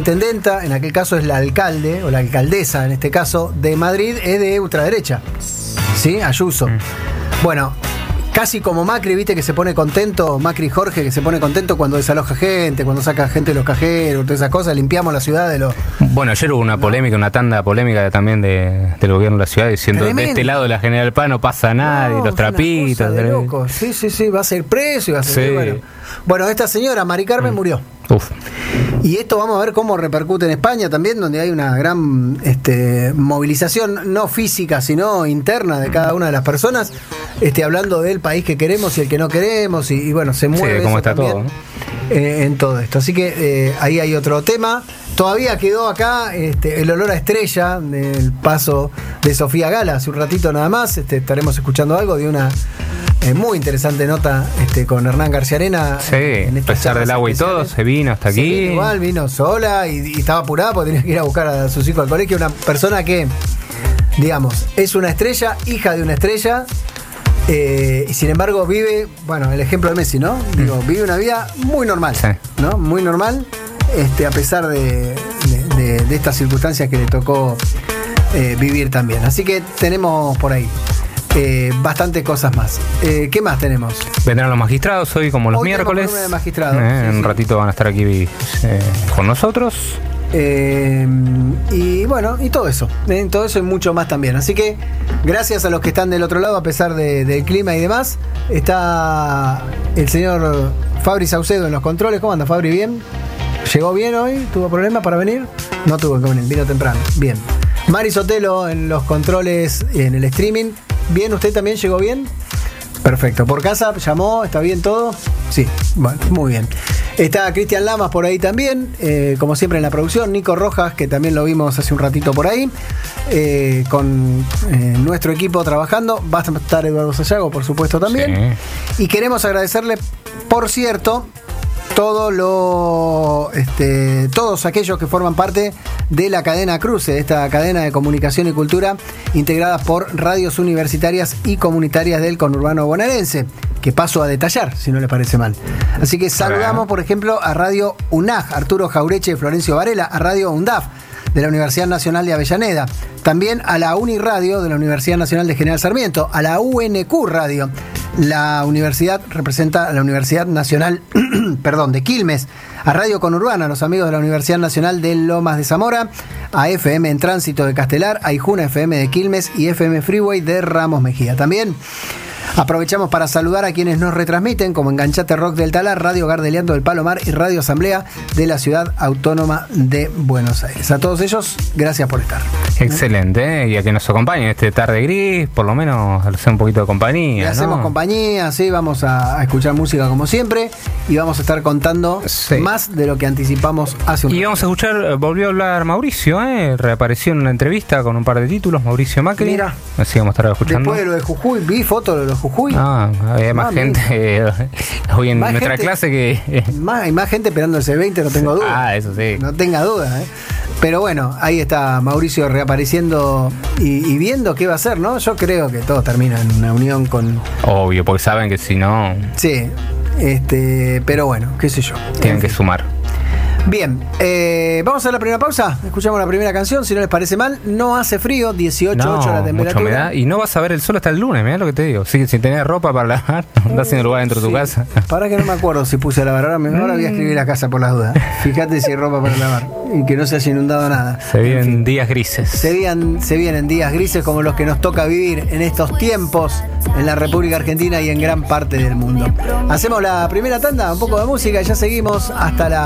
intendenta, en aquel caso es la alcalde, o la alcaldesa en este caso, de Madrid, es de ultraderecha. ¿Sí? Ayuso. Bueno, casi como Macri, viste, que se pone contento, Macri Jorge, que se pone contento cuando desaloja gente, cuando saca gente de los cajeros, todas esas cosas, limpiamos la ciudad de los... Bueno, ayer hubo una polémica, una tanda polémica también del gobierno de la ciudad, diciendo tremendo. De este lado de la General Paz no pasa nada, y los trapitos. De locos. Sí, va a ser preso y va a ser... Sí. Bueno, esta señora, Mari Carmen, murió. Uf. Y esto vamos a ver cómo repercute en España también, donde hay una gran movilización, no física, sino interna de cada una de las personas, hablando del país que queremos y el que no queremos, y bueno, se mueve cómo está también, todo, ¿no? En todo esto. Así que ahí hay otro tema. Todavía quedó acá el olor a estrella del paso de Sofía Gala, hace un ratito nada más. Estaremos escuchando algo de una muy interesante nota con Hernán García Arena. Sí, a pesar del agua y todo, se vino hasta aquí. Sí, igual vino sola y estaba apurada porque tenía que ir a buscar a sus hijos al colegio. Una persona que, digamos, es una estrella, hija de una estrella, y sin embargo vive, bueno, el ejemplo de Messi, ¿no? Digo, vive una vida muy normal, sí. ¿No? Muy normal, a pesar de estas circunstancias que le tocó vivir también. Así que tenemos por ahí bastantes cosas más. ¿Qué más tenemos? Vendrán los magistrados hoy, como los miércoles. De magistrados, en un ratito van a estar aquí con nosotros. Y bueno, y todo eso y mucho más también. Así que gracias a los que están del otro lado, a pesar del clima y demás. Está el señor Fabri Saucedo en los controles. ¿Cómo anda, Fabri? ¿Bien? ¿Llegó bien hoy? ¿Tuvo problemas para venir? No tuvo que venir, vino temprano. Bien. Mari Sotelo en los controles, en el streaming. ¿Bien? ¿Usted también llegó bien? Perfecto. ¿Por casa llamó? ¿Está bien todo? Sí, bueno, muy bien. Está Cristian Lamas por ahí también, como siempre en la producción. Nico Rojas, que también lo vimos hace un ratito por ahí, con nuestro equipo trabajando. Va a estar Eduardo Sayago, por supuesto, también. Sí. Y queremos agradecerle, por cierto, todos aquellos que forman parte de la cadena Cruce, esta cadena de comunicación y cultura integrada por radios universitarias y comunitarias del conurbano bonaerense, que paso a detallar, si no les parece mal. Así que saludamos, por ejemplo, a Radio UNAG, Arturo Jaureche y Florencio Varela, a Radio UNDAF, de la Universidad Nacional de Avellaneda, también a la Uniradio de la Universidad Nacional de General Sarmiento, a la UNQ Radio. La universidad representa a la Universidad Nacional de Quilmes, a Radio Conurbana, los amigos de la Universidad Nacional de Lomas de Zamora, a FM en Tránsito de Castelar, a Ijuna FM de Quilmes y FM Freeway de Ramos Mejía. También aprovechamos para saludar a quienes nos retransmiten, como Enganchate Rock del Talar, Radio Gardeliando del Palomar y Radio Asamblea de la Ciudad Autónoma de Buenos Aires. A todos ellos, gracias por estar. Excelente, y a que nos acompañen este tarde gris, por lo menos hacer un poquito de compañía. Le hacemos compañía, sí, vamos a escuchar música como siempre y vamos a estar contando más de lo que anticipamos hace un rato. Y vamos a escuchar, volvió a hablar Mauricio, reapareció en una entrevista con un par de títulos, Mauricio Macri. Mira, así vamos a estar escuchando. Después de lo de Jujuy, vi fotos de lo de Jujuy. Había más gente hoy en nuestra clase que... Hay más gente esperando el C20, no tengo duda. Eso sí. No tenga duda, Pero bueno, ahí está Mauricio reapareciendo y viendo qué va a hacer, ¿no? Yo creo que todo termina en una unión con... Obvio, porque saben que si no... Sí, pero bueno, qué sé yo. Tienen que sumar. Bien, vamos a la primera pausa. Escuchamos la primera canción, si no les parece mal. No hace frío, 18,8 la temperatura. Mucha humedad, y no vas a ver el sol hasta el lunes, mirá lo que te digo. Sí, si tenés ropa para lavar, andás sin lugar dentro de tu casa. Para que no me acuerdo si puse a lavar. Ahora voy a escribir a casa por las dudas. Fíjate si hay ropa para lavar y que no se haya inundado nada. Se vienen días grises. Se vienen días grises como los que nos toca vivir en estos tiempos en la República Argentina y en gran parte del mundo. Hacemos la primera tanda, un poco de música y ya seguimos hasta la